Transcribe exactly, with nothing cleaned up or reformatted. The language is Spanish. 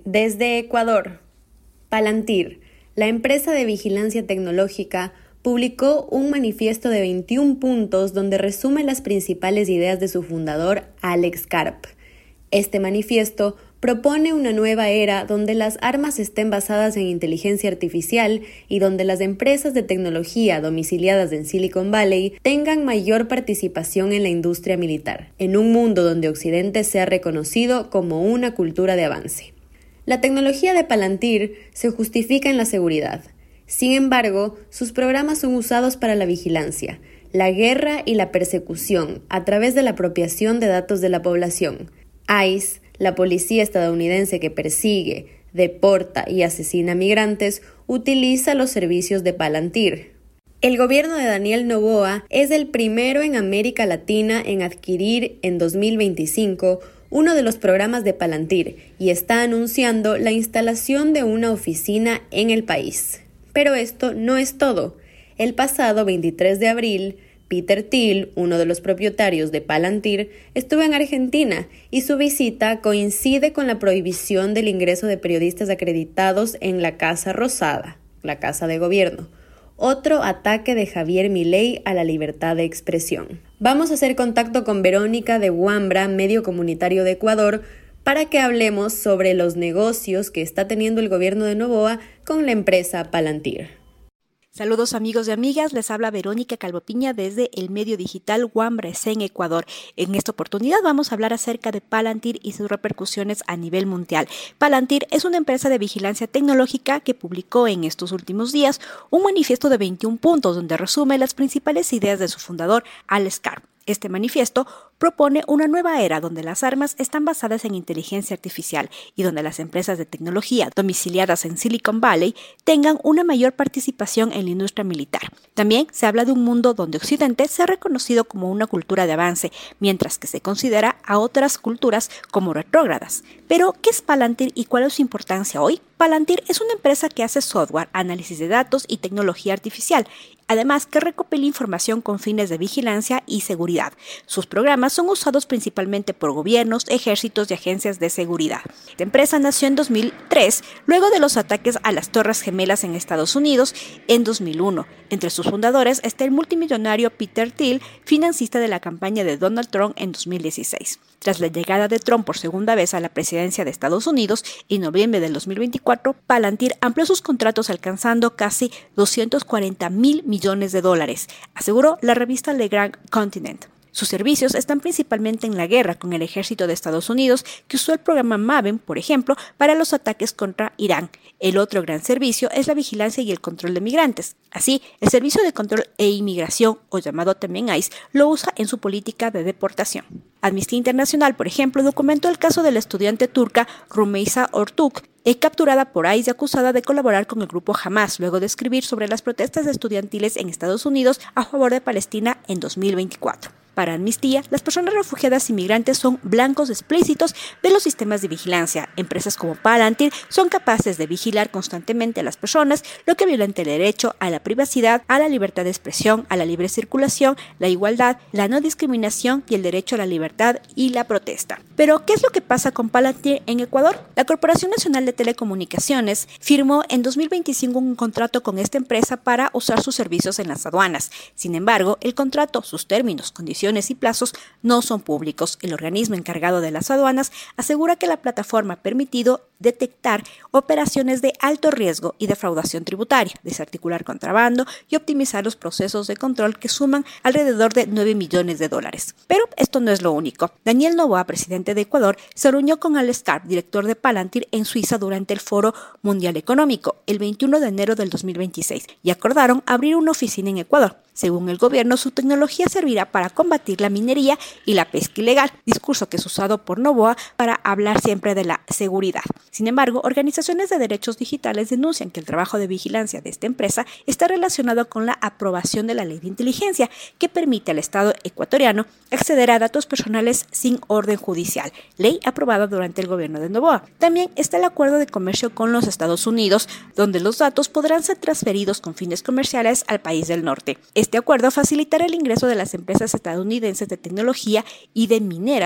Desde Ecuador, Palantir, la empresa de vigilancia tecnológica, publicó un manifiesto de veintiún puntos donde resume las principales ideas de su fundador, Alex Karp. Este manifiesto propone una nueva era donde las armas estén basadas en inteligencia artificial y donde las empresas de tecnología domiciliadas en Silicon Valley tengan mayor participación en la industria militar, en un mundo donde Occidente sea reconocido como una cultura de avance. La tecnología de Palantir se justifica en la seguridad. Sin embargo, sus programas son usados para la vigilancia, la guerra y la persecución a través de la apropiación de datos de la población. I C E, la policía estadounidense que persigue, deporta y asesina migrantes, utiliza los servicios de Palantir. El gobierno de Daniel Noboa es el primero en América Latina en adquirir en dos mil veinticinco uno de los programas de Palantir y está anunciando la instalación de una oficina en el país. Pero esto no es todo. El pasado veintitrés de abril, Peter Thiel, uno de los propietarios de Palantir, estuvo en Argentina y su visita coincide con la prohibición del ingreso de periodistas acreditados en la Casa Rosada, la Casa de Gobierno. Otro ataque de Javier Milei a la libertad de expresión. Vamos a hacer contacto con Verónica de Wambra, medio comunitario de Ecuador, para que hablemos sobre los negocios que está teniendo el gobierno de Noboa con la empresa Palantir. Saludos amigos y amigas, les habla Verónica Calvopiña desde el medio digital Wambra en Ecuador. En esta oportunidad vamos a hablar acerca de Palantir y sus repercusiones a nivel mundial. Palantir es una empresa de vigilancia tecnológica que publicó en estos últimos días un manifiesto de veintiún puntos donde resume las principales ideas de su fundador, Alex Karp. Este manifiesto propone una nueva era donde las armas están basadas en inteligencia artificial y donde las empresas de tecnología domiciliadas en Silicon Valley tengan una mayor participación en la industria militar. También se habla de un mundo donde Occidente se ha reconocido como una cultura de avance, mientras que se considera a otras culturas como retrógradas. Pero, ¿qué es Palantir y cuál es su importancia hoy? Palantir es una empresa que hace software, análisis de datos y tecnología artificial, además que recopila información con fines de vigilancia y seguridad. Sus programas son usados principalmente por gobiernos, ejércitos y agencias de seguridad. Esta empresa nació en dos mil tres, luego de los ataques a las Torres Gemelas en Estados Unidos en dos mil uno. Entre sus fundadores está el multimillonario Peter Thiel, financista de la campaña de Donald Trump en dos mil dieciséis. Tras la llegada de Trump por segunda vez a la presidencia de Estados Unidos, en noviembre del dos mil veinticuatro, Palantir amplió sus contratos alcanzando casi doscientos cuarenta mil millones de dólares, aseguró la revista Le Grand Continent. Sus servicios están principalmente en la guerra con el ejército de Estados Unidos, que usó el programa Maven, por ejemplo, para los ataques contra Irán. El otro gran servicio es la vigilancia y el control de migrantes. Así, el Servicio de Control e Inmigración, o llamado también I C E, lo usa en su política de deportación. Amnistía Internacional, por ejemplo, documentó el caso de la estudiante turca Rumeysa Ortuk, capturada por I C E y acusada de colaborar con el grupo Hamas, luego de escribir sobre las protestas estudiantiles en Estados Unidos a favor de Palestina en dos mil veinticuatro. Para Amnistía, las personas refugiadas y migrantes son blancos explícitos de los sistemas de vigilancia. Empresas como Palantir son capaces de vigilar constantemente a las personas, lo que violenta el derecho a la privacidad, a la libertad de expresión, a la libre circulación, la igualdad, la no discriminación y el derecho a la libertad y la protesta. Pero, ¿qué es lo que pasa con Palantir en Ecuador? La Corporación Nacional de Telecomunicaciones firmó en dos mil veinticinco un contrato con esta empresa para usar sus servicios en las aduanas. Sin embargo, el contrato, sus términos, condiciones y plazos no son públicos. El organismo encargado de las aduanas asegura que la plataforma ha permitido detectar operaciones de alto riesgo y defraudación tributaria, desarticular contrabando y optimizar los procesos de control que suman alrededor de nueve millones de dólares. Pero esto no es lo único. Daniel Noboa, presidente de Ecuador, se reunió con Alex Karp, director de Palantir, en Suiza durante el Foro Mundial Económico, el veintiuno de enero del dos mil veintiséis, y acordaron abrir una oficina en Ecuador. Según el gobierno, su tecnología servirá para combatir la minería y la pesca ilegal, discurso que es usado por Noboa para hablar siempre de la seguridad. Sin embargo, organizaciones de derechos digitales denuncian que el trabajo de vigilancia de esta empresa está relacionado con la aprobación de la ley de inteligencia, que permite al Estado ecuatoriano acceder a datos personales sin orden judicial, ley aprobada durante el gobierno de Noboa. También está el acuerdo de comercio con los Estados Unidos, donde los datos podrán ser transferidos con fines comerciales al país del norte. Este acuerdo facilitará el ingreso de las empresas estadounidenses de tecnología y de mineras